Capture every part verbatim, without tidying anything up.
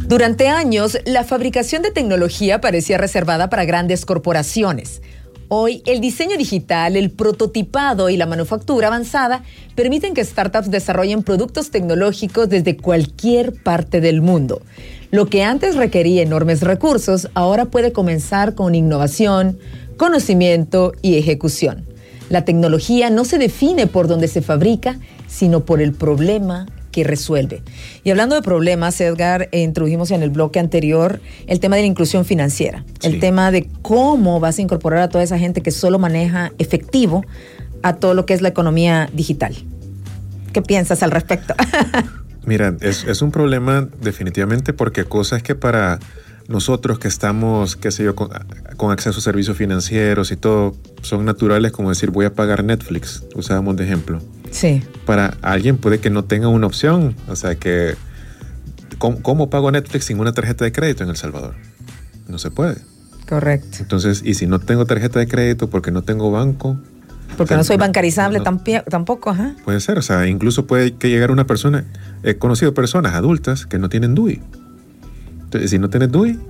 Durante años, la fabricación de tecnología parecía reservada para grandes corporaciones. Hoy, el diseño digital, el prototipado y la manufactura avanzada permiten que startups desarrollen productos tecnológicos desde cualquier parte del mundo. Lo que antes requería enormes recursos, ahora puede comenzar con innovación, conocimiento y ejecución. La tecnología no se define por dónde se fabrica, sino por el problema que resuelve. Y hablando de problemas, Edgar, eh, introdujimos en el bloque anterior el tema de la inclusión financiera, sí. El tema de cómo vas a incorporar a toda esa gente que solo maneja efectivo a todo lo que es la economía digital. ¿Qué piensas al respecto? Mira, es, es un problema definitivamente porque cosas que para nosotros que estamos, qué sé yo, con, con acceso a servicios financieros y todo, son naturales, como decir, voy a pagar Netflix, usábamos de ejemplo. Sí. Para alguien puede que no tenga una opción, o sea que, ¿cómo, cómo pago Netflix sin una tarjeta de crédito en El Salvador? No se puede. Correcto. Entonces, y si no tengo tarjeta de crédito porque no tengo banco. Porque o sea, no soy bancarizable no, tamp- tampoco, ajá. Puede ser, o sea, incluso puede que llegar una persona, he conocido personas adultas que no tienen D U I. Entonces, si no tienes D U I,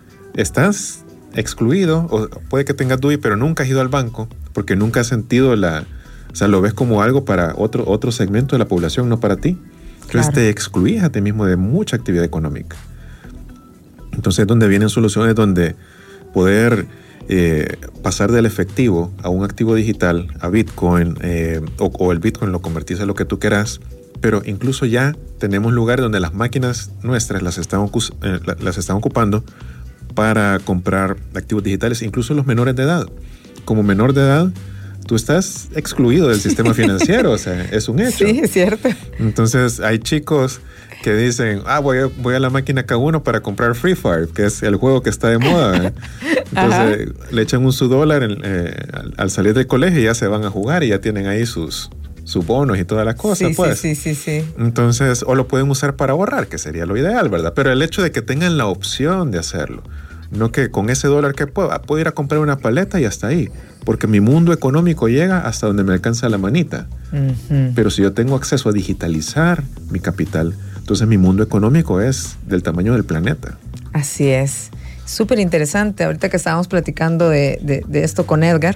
estás excluido, o puede que tengas D U I, pero nunca has ido al banco, porque nunca has sentido la, o sea, lo ves como algo para otro, otro segmento de la población, no para ti. Entonces claro. Te excluís a ti mismo de mucha actividad económica. Entonces, donde vienen soluciones donde poder eh, pasar del efectivo a un activo digital, a Bitcoin, eh, o, o el Bitcoin lo convertís en lo que tú quieras. Pero incluso ya tenemos lugares donde las máquinas nuestras las están, eh, las están ocupando para comprar activos digitales, incluso los menores de edad. Como menor de edad, tú estás excluido del sistema financiero, o sea, es un hecho. Sí, es cierto. Entonces, hay chicos que dicen, ah, voy a, voy a la máquina K uno para comprar Free Fire, que es el juego que está de moda. ¿eh? Entonces, ajá. Le echan un su dólar en, eh, al, al salir del colegio y ya se van a jugar y ya tienen ahí sus... sus bonos y todas las cosas, sí, pues. Sí, sí, sí, sí. Entonces, o lo pueden usar para ahorrar, que sería lo ideal, ¿verdad? Pero el hecho de que tengan la opción de hacerlo, no que con ese dólar que puedo, puedo ir a comprar una paleta y hasta ahí, porque mi mundo económico llega hasta donde me alcanza la manita. Uh-huh. Pero si yo tengo acceso a digitalizar mi capital, entonces mi mundo económico es del tamaño del planeta. Así es. Súper interesante. Ahorita que estábamos platicando de, de, de esto con Edgar,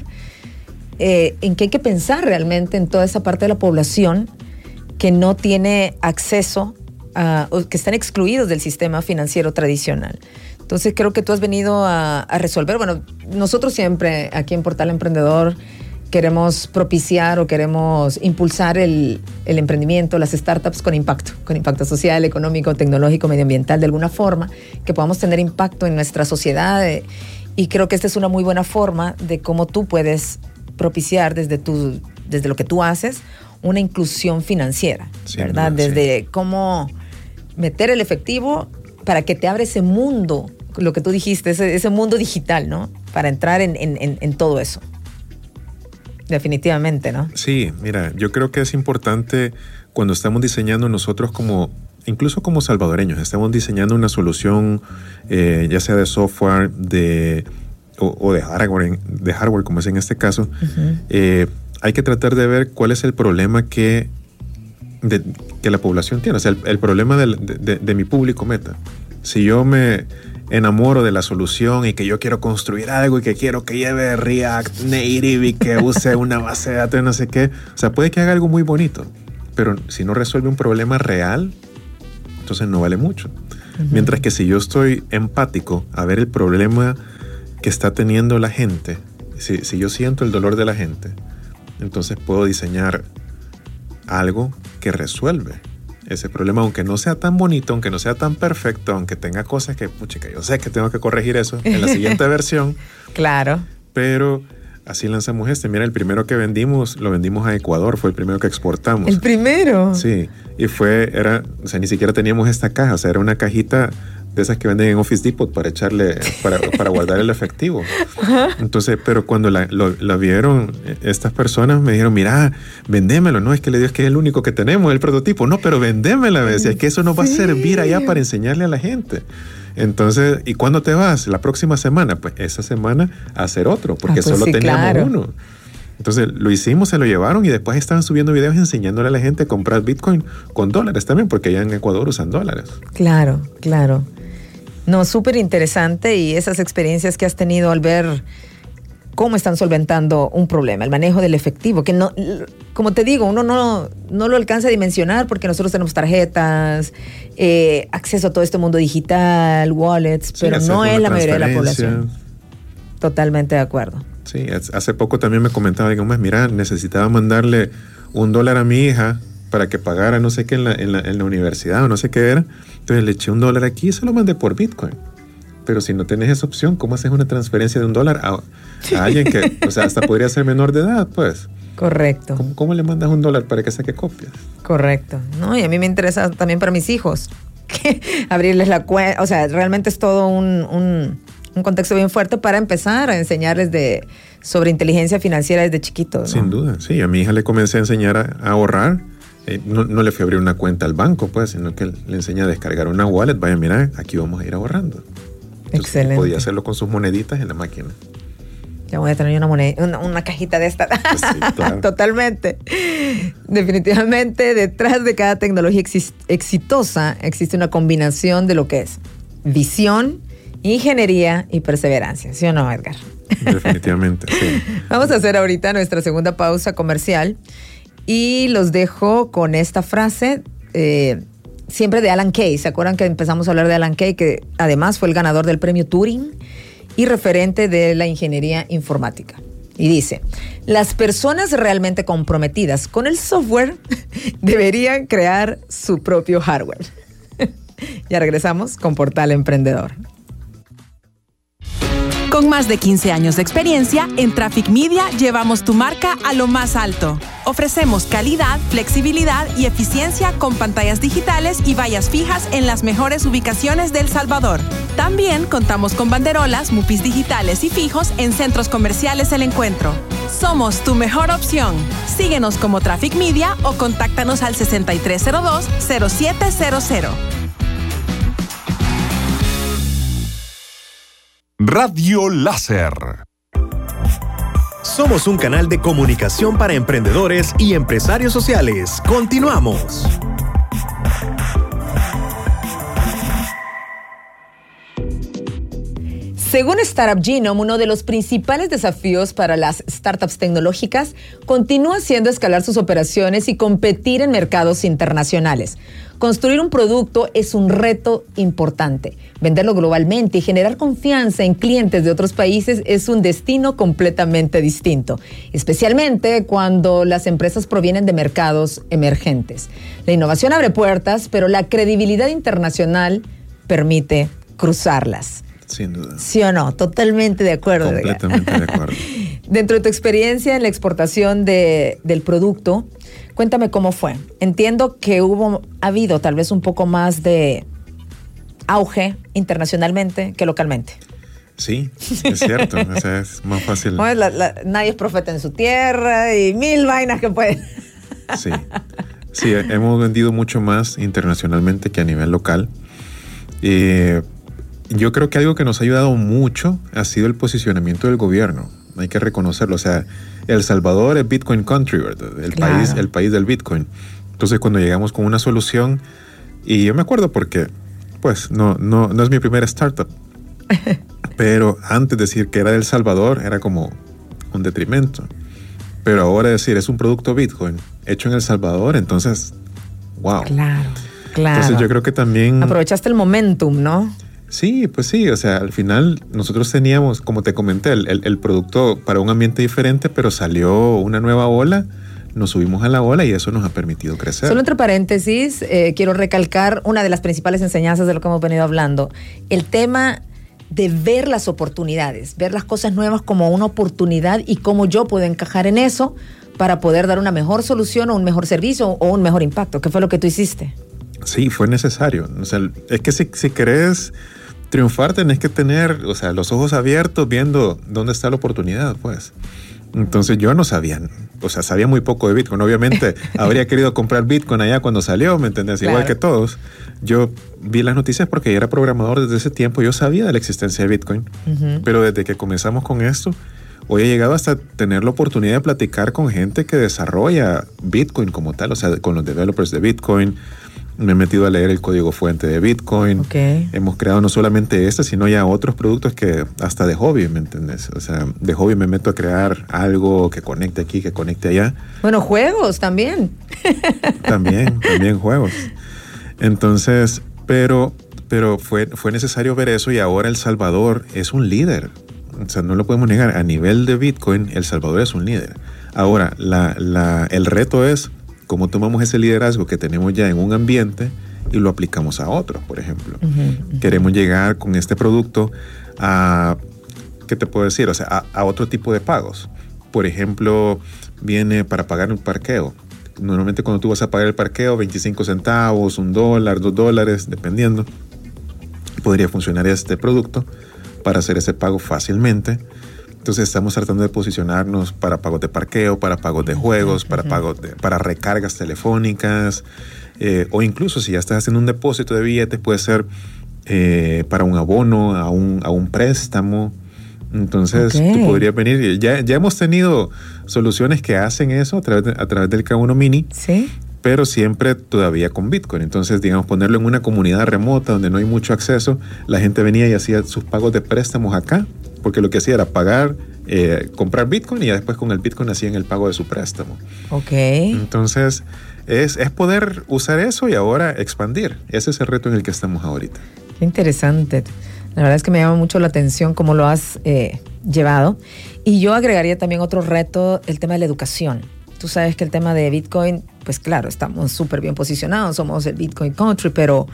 Eh, en que hay que pensar realmente en toda esa parte de la población que no tiene acceso a, o que están excluidos del sistema financiero tradicional. Entonces creo que tú has venido a, a resolver, bueno, nosotros siempre aquí en Portal Emprendedor queremos propiciar o queremos impulsar el, el emprendimiento, las startups con impacto, con impacto social, económico, tecnológico, medioambiental, de alguna forma, que podamos tener impacto en nuestra sociedad, eh, y creo que esta es una muy buena forma de cómo tú puedes propiciar desde, tu, desde lo que tú haces una inclusión financiera, sí, ¿verdad? Sí. Desde cómo meter el efectivo para que te abra ese mundo, lo que tú dijiste, ese, ese mundo digital, ¿no? Para entrar en, en, en, en todo eso. Definitivamente, ¿no? Sí, mira, yo creo que es importante cuando estamos diseñando nosotros como, incluso como salvadoreños, estamos diseñando una solución, eh, ya sea de software, de... O, o de hardware, de hardware, como es en este caso, uh-huh. eh, hay que tratar de ver cuál es el problema que, de, que la población tiene, o sea, el, el problema del, de, de, de mi público meta. Si yo me enamoro de la solución y que yo quiero construir algo y que quiero que lleve React Native y que use una base de datos, no sé qué, o sea, puede que haga algo muy bonito, pero si no resuelve un problema real, entonces no vale mucho. Uh-huh. Mientras que si yo estoy empático a ver el problema que está teniendo la gente, si, si yo siento el dolor de la gente, entonces puedo diseñar algo que resuelve ese problema, aunque no sea tan bonito, aunque no sea tan perfecto, aunque tenga cosas que, puchica, yo sé que tengo que corregir eso en la siguiente versión. Claro. Pero así lanzamos este. Mira, el primero que vendimos, lo vendimos a Ecuador, fue el primero que exportamos. ¿El primero? Sí, y fue, era, o sea, ni siquiera teníamos esta caja, o sea, era una cajita de esas que venden en Office Depot para echarle, para, para guardar el efectivo. Ajá. Entonces, pero cuando la, lo, la vieron estas personas, me dijeron, mira, vendémelo. No, es que le digo, es que es el único que tenemos, el prototipo. No, pero vendémela, me decía, es que eso nos va a servir allá para enseñarle a la gente. Entonces, ¿y cuándo te vas? La próxima semana. Pues esa semana a hacer otro, porque ah, pues solo sí, teníamos claro. uno. Entonces lo hicimos, se lo llevaron y después estaban subiendo videos enseñándole a la gente a comprar Bitcoin con dólares también, porque allá en Ecuador usan dólares. Claro, claro. No, súper interesante, y esas experiencias que has tenido al ver cómo están solventando un problema, el manejo del efectivo, que no, como te digo, uno no, no lo alcanza a dimensionar porque nosotros tenemos tarjetas, eh, acceso a todo este mundo digital, wallets, sí, pero no es la mayoría de la población. Totalmente de acuerdo. Sí, hace poco también me comentaba, digamos, mira, necesitaba mandarle un dólar a mi hija para que pagara no sé qué en la, en la, en la universidad o no sé qué era. Entonces le eché un dólar aquí y se lo mandé por Bitcoin. Pero si no tenés esa opción, ¿cómo haces una transferencia de un dólar a, a alguien que, o sea, hasta podría ser menor de edad, pues? Correcto. ¿Cómo, cómo le mandas un dólar para que saque copias? Correcto. No, y a mí me interesa también para mis hijos que abrirles la cuenta. O sea, realmente es todo un, un, un contexto bien fuerte para empezar a enseñarles de sobre inteligencia financiera desde chiquitos, ¿no? Sin duda, sí. A mi hija le comencé a enseñar a, a ahorrar. Eh, no, no le fui a abrir una cuenta al banco, pues, sino que le enseñé a descargar una wallet. Vaya, mira, aquí vamos a ir ahorrando. Entonces, excelente. Podía hacerlo con sus moneditas en la máquina. Ya voy a tener una moneda, una, una cajita de esta. Sí, claro. Totalmente. Definitivamente, detrás de cada tecnología exist- exitosa existe una combinación de lo que es visión, ingeniería y perseverancia. ¿Sí o no, Edgar? Definitivamente, sí. Vamos a hacer ahorita nuestra segunda pausa comercial y los dejo con esta frase, eh, siempre de Alan Kay. ¿Se acuerdan que empezamos a hablar de Alan Kay, que además fue el ganador del premio Turing y referente de la ingeniería informática? Y dice, las personas realmente comprometidas con el software deberían crear su propio hardware. Ya regresamos con Portal Emprendedor. Con más de quince años de experiencia, en Traffic Media llevamos tu marca a lo más alto. Ofrecemos calidad, flexibilidad y eficiencia con pantallas digitales y vallas fijas en las mejores ubicaciones de El Salvador. También contamos con banderolas, mupis digitales y fijos en centros comerciales El Encuentro. Somos tu mejor opción. Síguenos como Traffic Media o contáctanos al sesenta y tres cero dos, cero siete cero cero. Radio Láser. Somos un canal de comunicación para emprendedores y empresarios sociales. Continuamos. Según Startup Genome, uno de los principales desafíos para las startups tecnológicas continúa siendo escalar sus operaciones y competir en mercados internacionales. Construir un producto es un reto importante. Venderlo globalmente y generar confianza en clientes de otros países es un destino completamente distinto, especialmente cuando las empresas provienen de mercados emergentes. La innovación abre puertas, pero la credibilidad internacional permite cruzarlas. Sin duda. ¿Sí o no? Totalmente de acuerdo. Completamente de acuerdo. Dentro de tu experiencia en la exportación de, del producto, cuéntame cómo fue. Entiendo que hubo, ha habido tal vez un poco más de auge internacionalmente que localmente. Sí, es cierto. O sea, es más fácil. Bueno, la, la, nadie es profeta en su tierra y mil vainas que pueden. Sí, sí, hemos vendido mucho más internacionalmente que a nivel local. Eh, Yo creo que algo que nos ha ayudado mucho ha sido el posicionamiento del gobierno. Hay que reconocerlo. O sea, El Salvador es Bitcoin Country, ¿verdad? El, claro. país, el país del Bitcoin. Entonces, cuando llegamos con una solución, y yo me acuerdo porque, pues, no, no, no es mi primera startup, pero antes decir que era de El Salvador era como un detrimento. Pero ahora decir es un producto Bitcoin hecho en El Salvador, entonces, wow. Claro, claro. Entonces, yo creo que también... Aprovechaste el momentum, ¿no? Sí, pues sí, o sea, al final nosotros teníamos, como te comenté, el, el, el producto para un ambiente diferente, pero salió una nueva ola, nos subimos a la ola y eso nos ha permitido crecer. Solo entre paréntesis, eh, quiero recalcar una de las principales enseñanzas de lo que hemos venido hablando, el tema de ver las oportunidades, ver las cosas nuevas como una oportunidad y cómo yo puedo encajar en eso para poder dar una mejor solución o un mejor servicio o un mejor impacto. ¿Qué fue lo que tú hiciste? Sí, fue necesario. O sea, es que si, si querés triunfar tenés que tener, o sea, los ojos abiertos viendo dónde está la oportunidad, pues. Entonces yo no sabía, o sea, sabía muy poco de Bitcoin. Obviamente habría querido comprar Bitcoin allá cuando salió, ¿me entendés? Claro. Igual que todos. Yo vi las noticias porque yo era programador desde ese tiempo, yo sabía de la existencia de Bitcoin, uh-huh. pero desde que comenzamos con esto, hoy he llegado hasta tener la oportunidad de platicar con gente que desarrolla Bitcoin como tal, o sea, con los developers de Bitcoin, me he metido a leer el código fuente de Bitcoin. Okay. Hemos creado no solamente este, sino ya otros productos que hasta de hobby, ¿me entiendes? O sea, de hobby me meto a crear algo que conecte aquí, que conecte allá. Bueno, juegos también. También, también juegos. Entonces, pero, pero fue, fue necesario ver eso y ahora El Salvador es un líder. O sea, no lo podemos negar. A nivel de Bitcoin, El Salvador es un líder. Ahora, la, la, el reto es cómo tomamos ese liderazgo que tenemos ya en un ambiente y lo aplicamos a otros, por ejemplo. Uh-huh, uh-huh. Queremos llegar con este producto a, ¿qué te puedo decir? O sea, a, a otro tipo de pagos. Por ejemplo, viene para pagar un parqueo. Normalmente cuando tú vas a pagar el parqueo, veinticinco centavos, un dólar, dos dólares, dependiendo, podría funcionar este producto para hacer ese pago fácilmente. Entonces estamos tratando de posicionarnos para pagos de parqueo, para pagos de juegos, para pagos de, para recargas telefónicas, eh, o incluso si ya estás haciendo un depósito de billetes, puede ser eh, para un abono, a un, a un préstamo. Entonces okay. tú podrías venir. Ya, ya hemos tenido soluciones que hacen eso a través, de, a través del K uno Mini. Sí. Pero siempre todavía con Bitcoin. Entonces, digamos, ponerlo en una comunidad remota donde no hay mucho acceso, la gente venía y hacía sus pagos de préstamos acá, porque lo que hacía era pagar, eh, comprar Bitcoin y ya después con el Bitcoin hacían el pago de su préstamo. Ok. Entonces, es, es poder usar eso y ahora expandir. Ese es el reto en el que estamos ahorita. Qué interesante. La verdad es que me llama mucho la atención cómo lo has eh, llevado. Y yo agregaría también otro reto, el tema de la educación. Tú sabes que el tema de Bitcoin, pues claro, estamos súper bien posicionados, somos el Bitcoin country, pero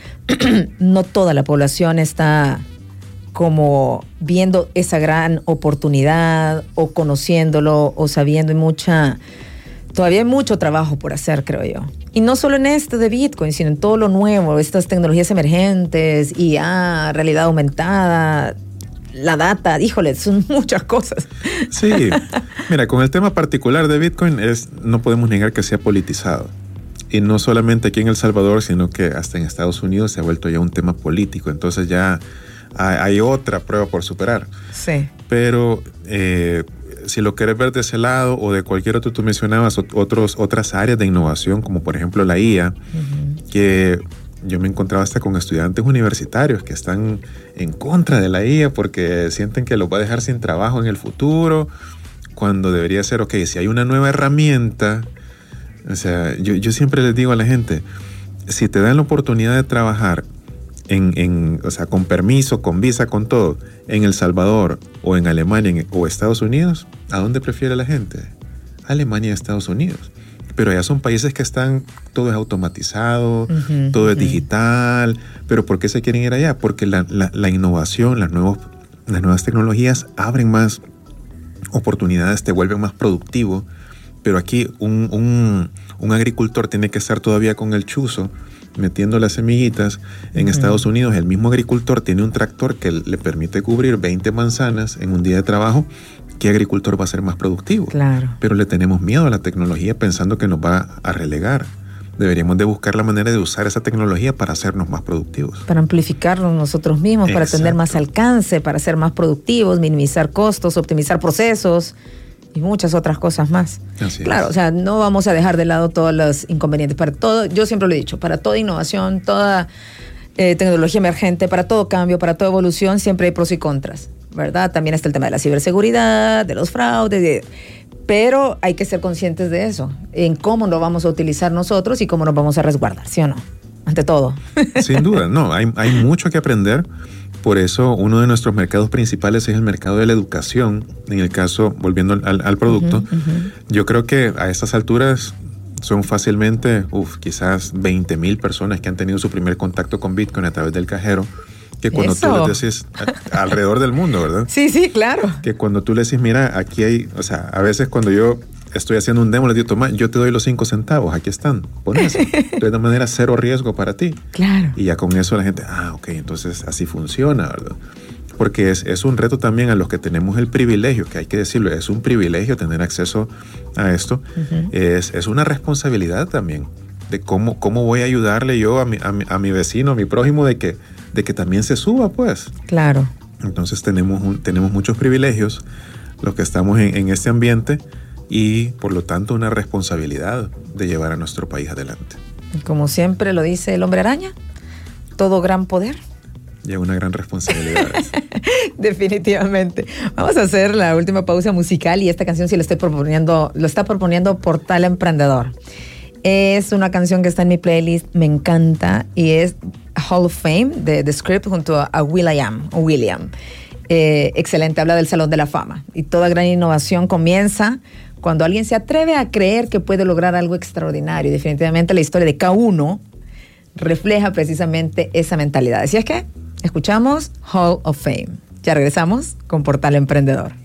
no toda la población está como viendo esa gran oportunidad o conociéndolo o sabiendo. Y mucha, todavía hay mucho trabajo por hacer, creo yo. Y no solo en esto de Bitcoin, sino en todo lo nuevo, estas tecnologías emergentes, I A, realidad aumentada, la data, híjole, son muchas cosas. Sí, mira, con el tema particular de Bitcoin es, no podemos negar que sea politizado. Y no solamente aquí en El Salvador, sino que hasta en Estados Unidos se ha vuelto ya un tema político. Entonces ya hay, hay otra prueba por superar. Sí. Pero eh, si lo quieres ver de ese lado o de cualquier otro, tú mencionabas otros, otras áreas de innovación, como por ejemplo la I A, uh-huh. que yo me encontraba hasta con estudiantes universitarios que están en contra de la I A porque sienten que los va a dejar sin trabajo en el futuro, cuando debería ser, ok, si hay una nueva herramienta, o sea, yo, yo siempre les digo a la gente, si te dan la oportunidad de trabajar en, en, o sea, con permiso, con visa, con todo, en El Salvador o en Alemania en, o Estados Unidos, ¿a dónde prefiere la gente? Alemania y Estados Unidos. Pero ya son países que están, todo es automatizado, uh-huh, todo uh-huh. es digital. ¿Pero por qué se quieren ir allá? Porque la, la, la innovación, las, nuevos, las nuevas tecnologías abren más oportunidades, te vuelven más productivo. Pero aquí un, un, un agricultor tiene que estar todavía con el chuzo, metiendo las semillitas. En uh-huh. Estados Unidos el mismo agricultor tiene un tractor que le permite cubrir veinte manzanas en un día de trabajo. ¿Qué agricultor va a ser más productivo? Claro. Pero le tenemos miedo a la tecnología pensando que nos va a relegar. Deberíamos de buscar la manera de usar esa tecnología para hacernos más productivos. Para amplificarnos nosotros mismos, Exacto. para tener más alcance, para ser más productivos, minimizar costos, optimizar procesos y muchas otras cosas más. Así claro, es. o sea, no vamos a dejar de lado todos los inconvenientes. Para todo, yo siempre lo he dicho, para toda innovación, toda eh, tecnología emergente, para todo cambio, para toda evolución, siempre hay pros y contras, ¿verdad? También está el tema de la ciberseguridad, de los fraudes, de, pero hay que ser conscientes de eso, en cómo lo vamos a utilizar nosotros y cómo nos vamos a resguardar, ¿sí o no? Ante todo. Sin duda, no, hay, hay mucho que aprender. Por eso uno de nuestros mercados principales es el mercado de la educación. En el caso, volviendo al, al producto, uh-huh, uh-huh. yo creo que a estas alturas son fácilmente, uf, quizás veinte mil personas que han tenido su primer contacto con Bitcoin a través del cajero. Que cuando Eso. tú les decís, a, alrededor del mundo, ¿verdad? Sí, sí, claro. Que cuando tú le decís, mira, aquí hay, o sea, a veces cuando yo estoy haciendo un demo, les digo, toma, yo te doy los cinco centavos, aquí están, pon eso. De una manera cero riesgo para ti. Claro. Y ya con eso la gente, ah, ok, entonces así funciona, ¿verdad? Porque es, es un reto también a los que tenemos el privilegio, que hay que decirlo, es un privilegio tener acceso a esto. Uh-huh. Es, es una responsabilidad también de cómo, cómo voy a ayudarle yo a mi, a mi, a mi vecino, a mi prójimo, de que de que también se suba, pues. Claro. Entonces tenemos, un, tenemos muchos privilegios los que estamos en, en este ambiente y por lo tanto una responsabilidad de llevar a nuestro país adelante. Como siempre lo dice el hombre araña, todo gran poder y una gran responsabilidad. Definitivamente. Vamos a hacer la última pausa musical y esta canción sí la estoy proponiendo, lo está proponiendo Portal Emprendedor. Es una canción que está en mi playlist, me encanta, y es Hall of Fame de The Script junto a Will.i.am o William. Eh, excelente, habla del Salón de la Fama. Y toda gran innovación comienza cuando alguien se atreve a creer que puede lograr algo extraordinario. Y definitivamente la historia de K uno refleja precisamente esa mentalidad. Así es que escuchamos Hall of Fame. Ya regresamos con Portal Emprendedor.